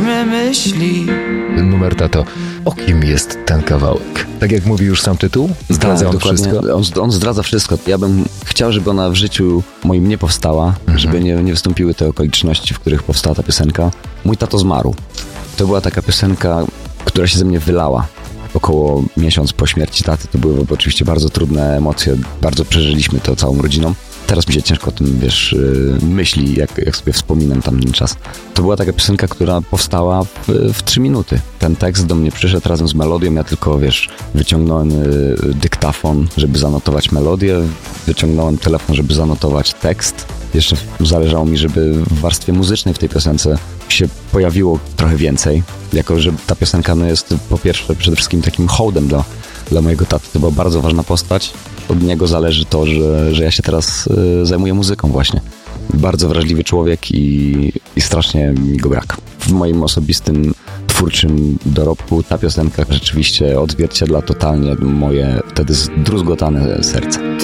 me myśli. Numer tato, o kim jest ten kawałek? Tak jak mówi już sam tytuł? Zdradza on wszystko? On zdradza wszystko. Ja bym chciał, żeby ona w życiu moim nie powstała, żeby nie wystąpiły te okoliczności, w których powstała ta piosenka. Mój tato zmarł. To była taka piosenka, która się ze mnie wylała. Około miesiąc po śmierci taty. To były oczywiście bardzo trudne emocje. Bardzo przeżyliśmy to całą rodziną. Teraz mi się ciężko o tym, myśli, jak sobie wspominam tamten czas. To była taka piosenka, która powstała w 3 minuty. Ten tekst do mnie przyszedł razem z melodią. Ja tylko, wyciągnąłem dyktafon, żeby zanotować melodię. Wyciągnąłem telefon, żeby zanotować tekst. Jeszcze zależało mi, żeby w warstwie muzycznej w tej piosence się pojawiło trochę więcej. Jako, że ta piosenka jest po pierwsze przede wszystkim takim hołdem dla mojego taty. To była bardzo ważna postać. Od niego zależy to, że ja się teraz zajmuję muzyką właśnie. Bardzo wrażliwy człowiek i strasznie mi go brak. W moim osobistym, twórczym dorobku ta piosenka rzeczywiście odzwierciedla totalnie moje wtedy zdruzgotane serce.